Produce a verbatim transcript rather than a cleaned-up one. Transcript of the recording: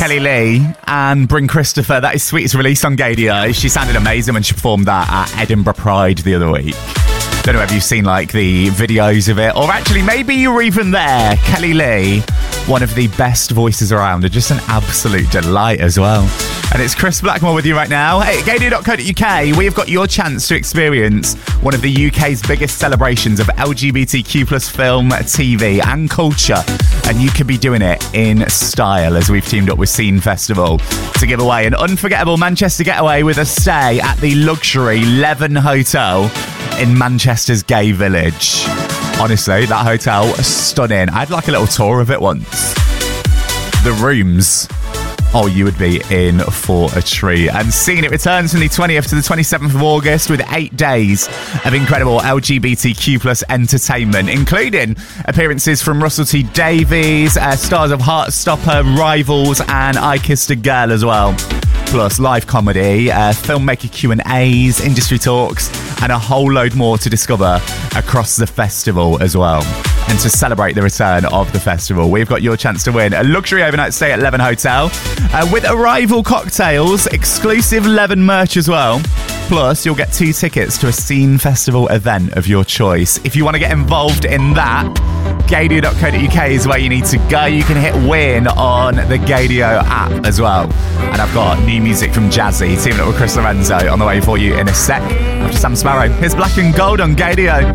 Kelly Lee and Bryn Christopher. That is Sweetest release on Gaydio. She sounded amazing when she performed that at Edinburgh Pride the other week. Don't know if you've seen like the videos of it, or actually maybe you were even there. Kelly Lee, one of the best voices around, and just an absolute delight as well. And it's Chris Blackmore with you right now. Hey, gaydio dot co dot uk, we have got your chance to experience one of the U K's biggest celebrations of L G B T Q plus film, T V and culture. And you could be doing it in style as we've teamed up with Scene Festival to give away an unforgettable Manchester getaway with a stay at the luxury Leven Hotel in Manchester's gay village. Honestly, that hotel is stunning. I had like a little tour of it once. The rooms, oh, you would be in for a treat. And Scene, it returns from the twentieth to the twenty-seventh of August with eight days of incredible L G B T Q plus entertainment, including appearances from Russell T Davies, uh, stars of Heartstopper, Rivals, and I Kissed a Girl as well. Plus live comedy, uh, filmmaker Q and A's, industry talks, and a whole load more to discover across the festival as well. And to celebrate the return of the festival, we've got your chance to win a luxury overnight stay at Leven Hotel uh, with Arrival cocktails, exclusive Leven merch as well. Plus, you'll get two tickets to a Scene Festival event of your choice. If you want to get involved in that, gaydio dot co dot uk is where you need to go. You can hit win on the Gaydio app as well. And I've got new music from Jazzy, teaming up with Chris Lorenzo, on the way for you in a sec. After Sam Sparrow, here's Black and Gold on Gaydio.